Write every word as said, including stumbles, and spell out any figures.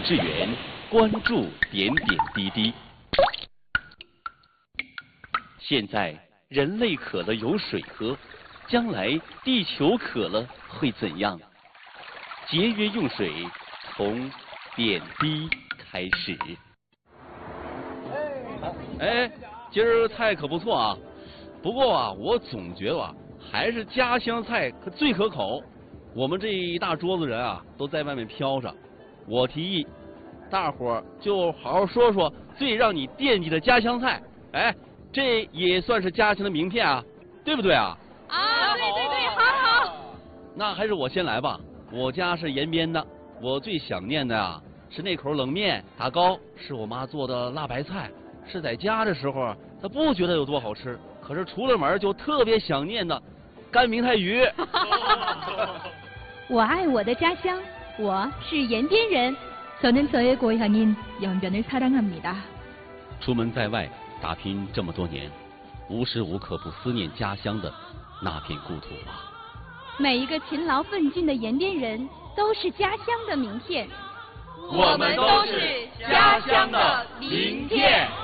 志远关注点点滴滴。现在人类渴了有水喝，将来地球渴了会怎样？节约用水，从点滴开始。 哎，今儿菜可不错啊，不过啊，我总觉得啊，还是家乡菜可最可口。我们这一大桌子人啊，都在外面飘着。我提议，大伙儿就好好说说最让你惦记的家乡菜。哎，这也算是家乡的名片啊，对不对啊？ 啊，对对对，好好。 那还是我先来吧。我家是延边的，我最想念的啊是那口冷面打糕，是我妈做的辣白菜。是在家的时候，她不觉得有多好吃，可是出了门就特别想念的干明太鱼。 我爱我的家乡，我是延边人。저는 저의 고향인 연변을 사랑합니다。 出门在外打拼这么多年，无时无刻不思念家乡的那片故土啊！ 每一个勤劳奋进的延边人都是家乡的名片。 我们都是家乡的名片。